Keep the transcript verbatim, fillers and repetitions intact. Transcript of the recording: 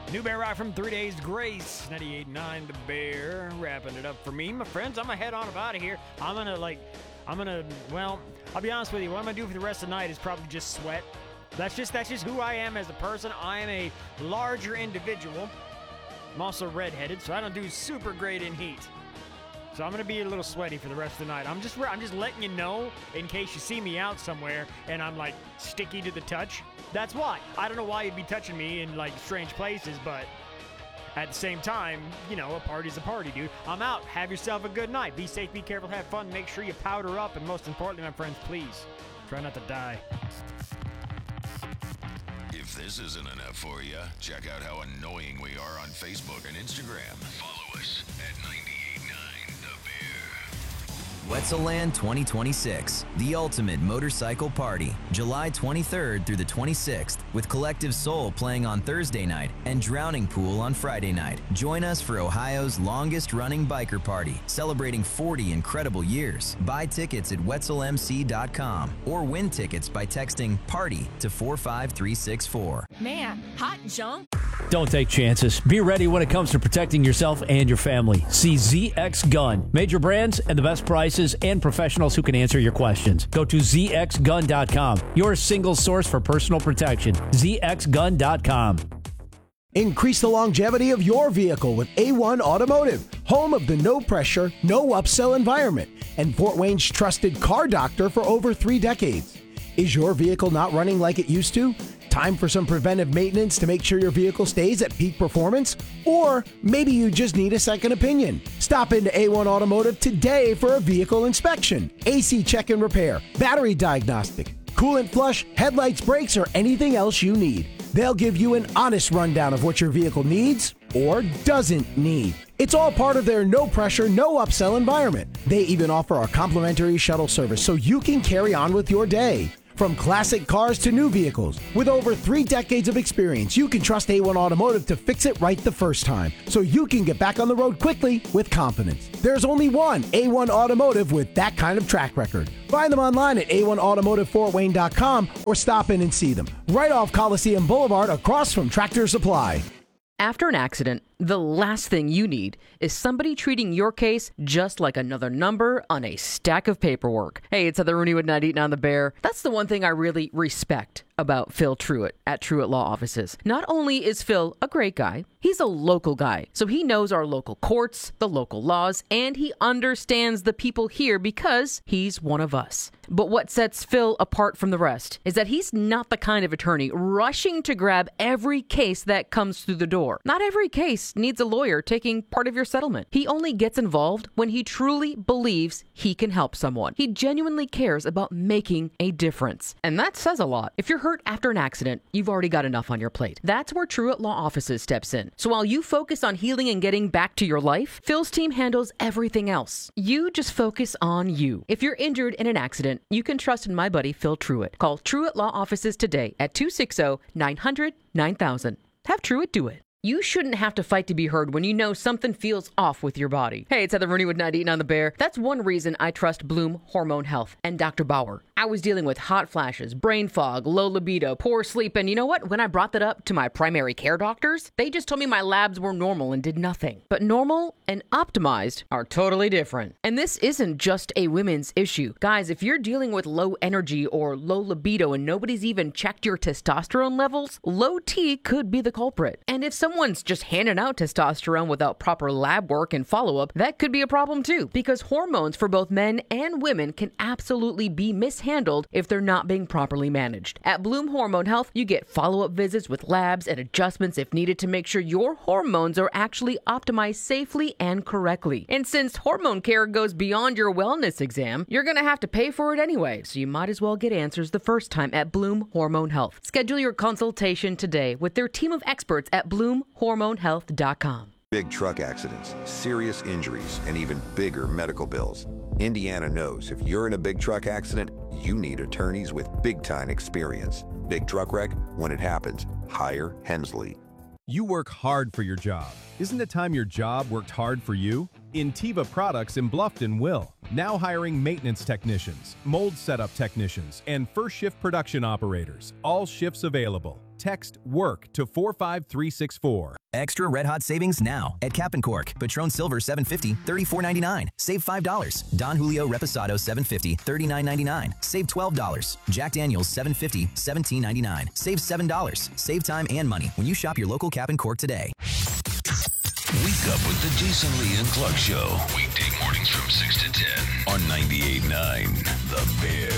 New Bear Rock from Three Days Grace, ninety-eight point nine The Bear, wrapping it up for me. My friends, I'm going to head on out of here. I'm going to, like, I'm going to, well, I'll be honest with you. What I'm going to do for the rest of the night is probably just sweat. That's just, that's just who I am as a person. I am a larger individual. I'm also redheaded, so I don't do super great in heat. So I'm going to be a little sweaty for the rest of the night. I'm just, I'm just letting you know in case you see me out somewhere and I'm, like, sticky to the touch. That's why. I don't know why you'd be touching me in, like, strange places, but at the same time, you know, a party's a party, dude. I'm out. Have yourself a good night. Be safe, be careful, have fun. Make sure you powder up, and most importantly, my friends, please, try not to die. If this isn't enough for you, check out how annoying we are on Facebook and Instagram. Follow us at ninety-eight point nine The Bear. Wetzelland twenty twenty-six, the ultimate motorcycle party, July twenty-third through the twenty-sixth, with Collective Soul playing on Thursday night and Drowning Pool on Friday night. Join us for Ohio's longest-running biker party, celebrating forty incredible years. Buy tickets at wetzel m c dot com or win tickets by texting PARTY to four five three six four. Man, hot junk. Don't take chances. Be ready when it comes to protecting yourself and your family. See Z X Gun. Major brands and the best prices and professionals who can answer your questions. Go to z x gun dot com. Your single source for personal protection. z x gun dot com. Increase the longevity of your vehicle with A one Automotive, home of the no-pressure, no-upsell environment, and Fort Wayne's trusted car doctor for over three decades. Is your vehicle not running like it used to? Time for some preventive maintenance to make sure your vehicle stays at peak performance? Or maybe you just need a second opinion. Stop into A one Automotive today for a vehicle inspection, A C check and repair, battery diagnostic, coolant flush, headlights, brakes, or anything else you need. They'll give you an honest rundown of what your vehicle needs or doesn't need. It's all part of their no-pressure, no-upsell environment. They even offer our complimentary shuttle service so you can carry on with your day. From classic cars to new vehicles, with over three decades of experience, you can trust A one Automotive to fix it right the first time, so you can get back on the road quickly with confidence. There's only one A one Automotive with that kind of track record. Find them online at a one automotive fort wayne dot com or stop in and see them right off Coliseum Boulevard across from Tractor Supply. After an accident, the last thing you need is somebody treating your case just like another number on a stack of paperwork. Hey, it's Heather Rooney with ninety-eight point nine The Bear. That's the one thing I really respect about Phil Truitt at Truitt Law Offices. Not only is Phil a great guy, he's a local guy. So he knows our local courts, the local laws, and he understands the people here because he's one of us. But what sets Phil apart from the rest is that he's not the kind of attorney rushing to grab every case that comes through the door. Not every case needs a lawyer taking part of your settlement. He only gets involved when he truly believes he can help someone. He genuinely cares about making a difference. And that says a lot. If you're hurt after an accident, you've already got enough on your plate. That's where Truitt Law Offices steps in. So while you focus on healing and getting back to your life, Phil's team handles everything else. You just focus on you. If you're injured in an accident, you can trust in my buddy Phil Truitt. Call Truitt Law Offices today at two six zero, nine hundred, nine thousand. Have Truitt do it. You shouldn't have to fight to be heard when you know something feels off with your body. Hey, it's Heather Rooney with ninety-eight point nine The Bear. That's one reason I trust Bloom Hormone Health and Doctor Bauer. I was dealing with hot flashes, brain fog, low libido, poor sleep, and you know what? When I brought that up to my primary care doctors, they just told me my labs were normal and did nothing. But normal and optimized are totally different. And this isn't just a women's issue. Guys, if you're dealing with low energy or low libido and nobody's even checked your testosterone levels, low T could be the culprit. And if someone's just handing out testosterone without proper lab work and follow-up, that could be a problem too, because hormones for both men and women can absolutely be mishandled if they're not being properly managed. At Bloom Hormone Health, you get follow-up visits with labs and adjustments if needed to make sure your hormones are actually optimized safely and correctly. And since hormone care goes beyond your wellness exam, you're going to have to pay for it anyway, so you might as well get answers the first time at Bloom Hormone Health. Schedule your consultation today with their team of experts at bloom hormone health dot com. Big truck accidents, serious injuries, and even bigger medical bills. Indiana knows if you're in a big truck accident, you need attorneys with big-time experience. Big truck wreck, when it happens, hire Hensley. You work hard for your job. Isn't it time your job worked hard for you? Intiva Products in Bluffton will. Now hiring maintenance technicians, mold setup technicians, and first shift production operators. All shifts available. Text WORK to four five three six four. Extra red hot savings now at Cap and Cork. Patron Silver seven fifty, thirty-four ninety-nine. Save five dollars. Don Julio Reposado seven fifty, thirty-nine ninety-nine. Save twelve dollars. Jack Daniels seven fifty, seventeen ninety-nine. Save seven dollars. Save time and money when you shop your local Cap and Cork today. Wake up with the Jason Lee and Clark Show. Weekday mornings from six to ten on ninety-eight point nine The Bear.